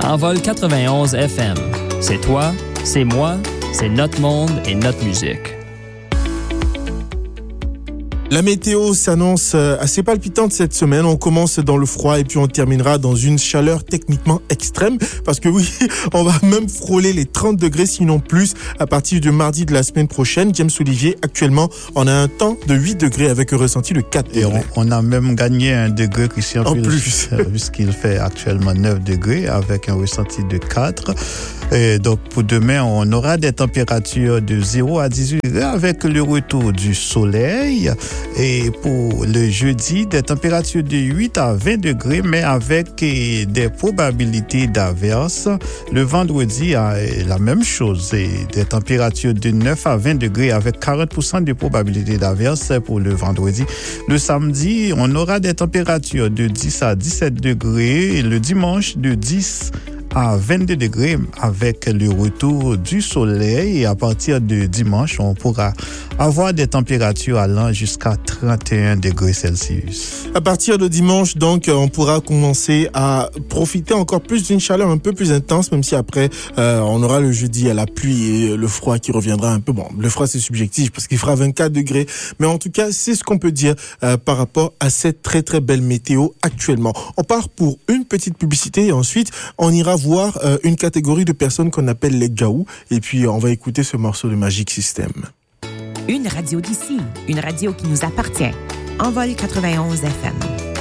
Envol 91 FM. C'est toi, c'est moi, c'est notre monde et notre musique. La météo s'annonce assez palpitante cette semaine. On commence dans le froid et puis on terminera dans une chaleur techniquement extrême. Parce que oui, on va même frôler les 30 degrés, sinon plus, à partir du mardi de la semaine prochaine. James Olivier, actuellement, on a un temps de 8 degrés avec un ressenti de 4 degrés. Et on a même gagné 1 degré, Christian, en plus. Puisqu'il fait actuellement 9 degrés avec un ressenti de 4. Et donc, pour demain, on aura des températures de 0 à 18 degrés avec le retour du soleil. Et pour le jeudi, des températures de 8 à 20 degrés, mais avec des probabilités d'averses. Le vendredi, la même chose, et des températures de 9 à 20 degrés avec 40% de probabilité d'averses pour le vendredi. Le samedi, on aura des températures de 10 à 17 degrés. Et le dimanche, de 10 à 22 degrés avec le retour du soleil, et à partir de dimanche, on pourra avoir des températures allant jusqu'à 31 degrés Celsius. À partir de dimanche, donc, on pourra commencer à profiter encore plus d'une chaleur un peu plus intense, même si après, on aura le jeudi à la pluie et le froid qui reviendra un peu. Bon, le froid, c'est subjectif parce qu'il fera 24 degrés. Mais en tout cas, c'est ce qu'on peut dire par rapport à cette très, très belle météo actuellement. On part pour une petite publicité et ensuite, on ira voir une catégorie de personnes qu'on appelle les gaous. Et puis, on va écouter ce morceau de Magic System. Une radio d'ici, une radio qui nous appartient. Envol 91 FM.